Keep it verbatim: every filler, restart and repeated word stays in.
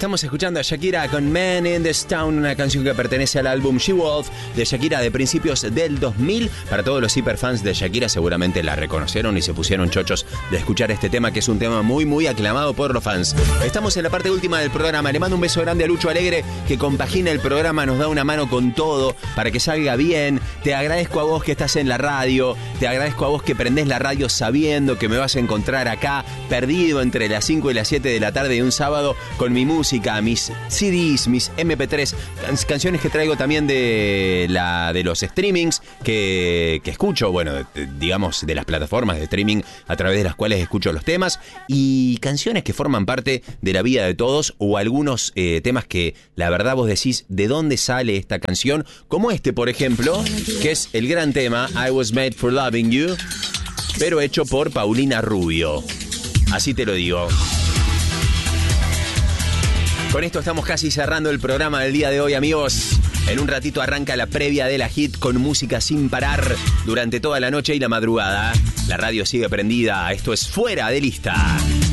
Estamos escuchando a Shakira con Man in the Town, una canción que pertenece al álbum She Wolf de Shakira de principios del dos mil. Para todos los hiperfans de Shakira seguramente la reconocieron y se pusieron chochos de escuchar este tema, que es un tema muy muy aclamado por los fans. Estamos en la parte última del programa. Le mando un beso grande a Lucho Alegre, que compagina el programa, nos da una mano con todo para que salga bien. Te agradezco a vos que estás en la radio, te agradezco a vos que prendés la radio sabiendo que me vas a encontrar acá, perdido entre las cinco y las siete de la tarde de un sábado, con mi música, mis C Ds, mis eme pe tres, can- canciones que traigo también de la de los streamings que, que escucho, bueno, de, digamos de las plataformas de streaming a través de las cuales escucho los temas, y canciones que forman parte de la vida de todos, o algunos eh, temas que la verdad vos decís de dónde sale esta canción, como este por ejemplo, que es el gran tema I Was Made for Loving You, pero hecho por Paulina Rubio. Así te lo digo. Con esto estamos casi cerrando el programa del día de hoy, amigos. En un ratito arranca la previa de la hit con música sin parar durante toda la noche y la madrugada. La radio sigue prendida. Esto es Fuera de Lista.